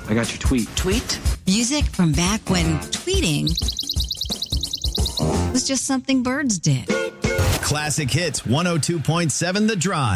I got your tweet. Tweet? Music from back when tweeting was just something birds did. Classic Hits 102.7 The Drive.